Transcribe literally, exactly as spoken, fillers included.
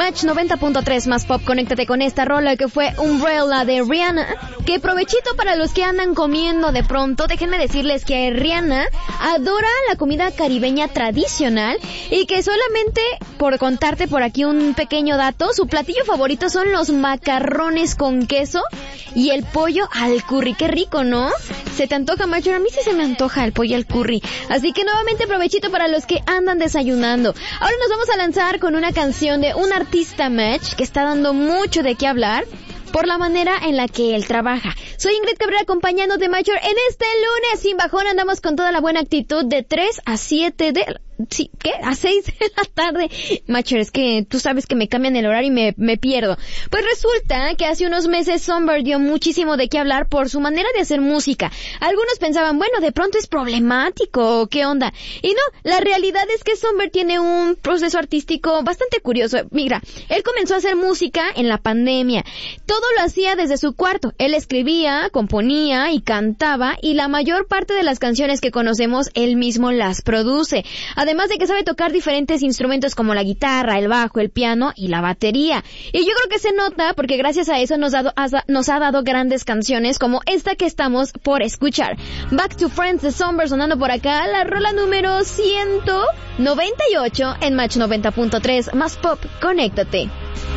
Match noventa punto tres más pop. Conéctate con esta rola que fue Umbrella de Rihanna. Que provechito para los que andan comiendo de pronto. Déjenme decirles que Rihanna adora la comida caribeña tradicional y que solamente, por contarte por aquí un pequeño dato, su platillo favorito son los macarrones con queso y el pollo al curry. Qué rico, ¿no? ¿Se te antoja, Macho? A mí sí se me antoja el pollo al curry. Así que nuevamente provechito para los que andan desayunando. Ahora nos vamos a lanzar con una canción de un artista, Match, que está dando mucho de qué hablar por la manera en la que él trabaja. Soy Ingrid Cabrera acompañándote, Macho. En este lunes sin bajón andamos con toda la buena actitud de tres a siete de... Sí, ¿qué? A seis de la tarde. Macher, es que tú sabes que me cambian el horario y me, me pierdo. Pues resulta que hace unos meses Songbird dio muchísimo de qué hablar por su manera de hacer música. Algunos pensaban, bueno, de pronto es problemático, ¿qué onda? Y no, la realidad es que Songbird tiene un proceso artístico bastante curioso. Mira, él comenzó a hacer música en la pandemia. Todo lo hacía desde su cuarto. Él escribía, componía y cantaba, y la mayor parte de las canciones que conocemos él mismo las produce. Además de que sabe tocar diferentes instrumentos como la guitarra, el bajo, el piano y la batería. Y yo creo que se nota porque gracias a eso nos, dado, nos ha dado grandes canciones como esta que estamos por escuchar. Back to Friends de Songbird sonando por acá, la rola número ciento noventa y ocho en Match noventa punto tres más pop. Conéctate.